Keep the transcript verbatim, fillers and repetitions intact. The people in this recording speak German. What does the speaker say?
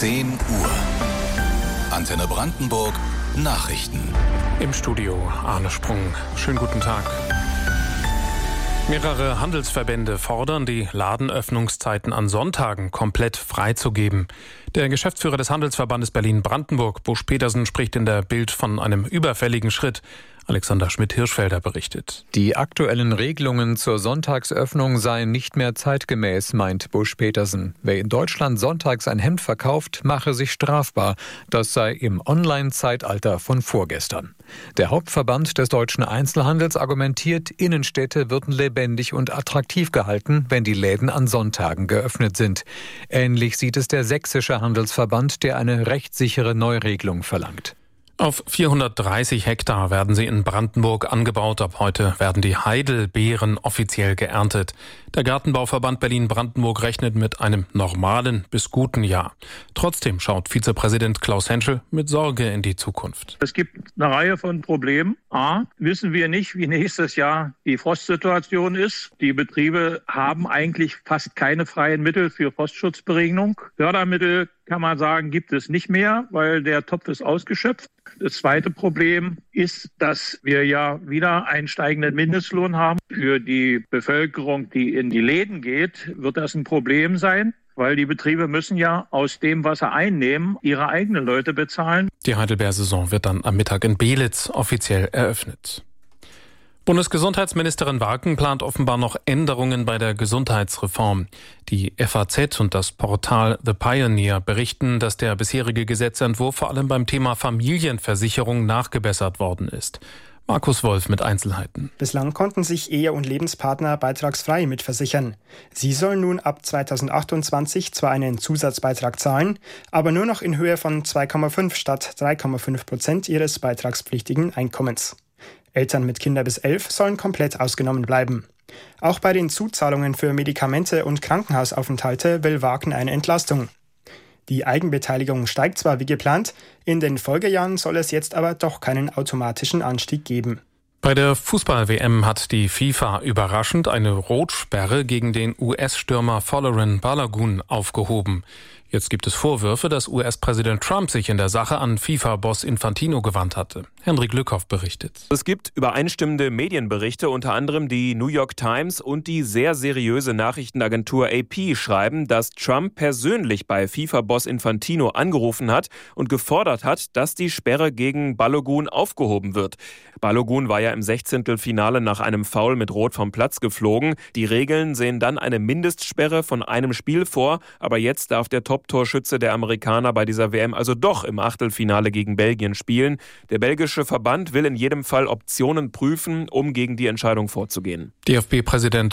zehn Uhr. Antenne Brandenburg Nachrichten. Im Studio Arne Sprung. Schönen guten Tag. Mehrere Handelsverbände fordern, die Ladenöffnungszeiten an Sonntagen komplett freizugeben. Der Geschäftsführer des Handelsverbandes Berlin-Brandenburg, Busch-Petersen, spricht in der Bild von einem überfälligen Schritt. Alexander Schmidt-Hirschfelder berichtet. Die aktuellen Regelungen zur Sonntagsöffnung seien nicht mehr zeitgemäß, meint Busch-Petersen. Wer in Deutschland sonntags ein Hemd verkauft, mache sich strafbar. Das sei im Online-Zeitalter von vorgestern. Der Hauptverband des deutschen Einzelhandels argumentiert, Innenstädte würden lebendig und attraktiv gehalten, wenn die Läden an Sonntagen geöffnet sind. Ähnlich sieht es der sächsische Handelsverband, der eine rechtssichere Neuregelung verlangt. Auf vierhundertdreißig Hektar werden sie in Brandenburg angebaut. Ab heute werden die Heidelbeeren offiziell geerntet. Der Gartenbauverband Berlin-Brandenburg rechnet mit einem normalen bis guten Jahr. Trotzdem schaut Vizepräsident Klaus Henschel mit Sorge in die Zukunft. Es gibt eine Reihe von Problemen. A, wissen wir nicht, wie nächstes Jahr die Frostsituation ist. Die Betriebe haben eigentlich fast keine freien Mittel für Frostschutzberegnung. Fördermittel, kann man sagen, gibt es nicht mehr, weil der Topf ist ausgeschöpft. Das zweite Problem ist, dass wir ja wieder einen steigenden Mindestlohn haben. Für die Bevölkerung, die in die Läden geht, wird das ein Problem sein, weil die Betriebe müssen ja aus dem, was sie einnehmen, ihre eigenen Leute bezahlen. Die Heidelbeersaison wird dann am Mittag in Belitz offiziell eröffnet. Bundesgesundheitsministerin Wagen plant offenbar noch Änderungen bei der Gesundheitsreform. Die F A Z und das Portal The Pioneer berichten, dass der bisherige Gesetzentwurf vor allem beim Thema Familienversicherung nachgebessert worden ist. Markus Wolf mit Einzelheiten. Bislang konnten sich Ehe- und Lebenspartner beitragsfrei mitversichern. Sie sollen nun ab zweitausendachtundzwanzig zwar einen Zusatzbeitrag zahlen, aber nur noch in Höhe von zwei Komma fünf statt drei Komma fünf Prozent ihres beitragspflichtigen Einkommens. Eltern mit Kindern bis elf sollen komplett ausgenommen bleiben. Auch bei den Zuzahlungen für Medikamente und Krankenhausaufenthalte will Wagen eine Entlastung. Die Eigenbeteiligung steigt zwar wie geplant, in den Folgejahren soll es jetzt aber doch keinen automatischen Anstieg geben. Bei der Fußball-W M hat die FIFA überraschend eine Rotsperre gegen den U S-Stürmer Folarin Balogun aufgehoben. Jetzt gibt es Vorwürfe, dass U S-Präsident Trump sich in der Sache an FIFA-Boss Infantino gewandt hatte. Henrik Lückhoff berichtet. Es gibt übereinstimmende Medienberichte, unter anderem die New York Times und die sehr seriöse Nachrichtenagentur A P schreiben, dass Trump persönlich bei FIFA-Boss Infantino angerufen hat und gefordert hat, dass die Sperre gegen Balogun aufgehoben wird. Balogun war ja im Sechzehntelfinale nach einem Foul mit Rot vom Platz geflogen. Die Regeln sehen dann eine Mindestsperre von einem Spiel vor, aber jetzt darf der Top-Torschütze der Amerikaner bei dieser W M also doch im Achtelfinale gegen Belgien spielen. Der belgische Verband will in jedem Fall Optionen prüfen, um gegen die Entscheidung vorzugehen. D F B-Präsident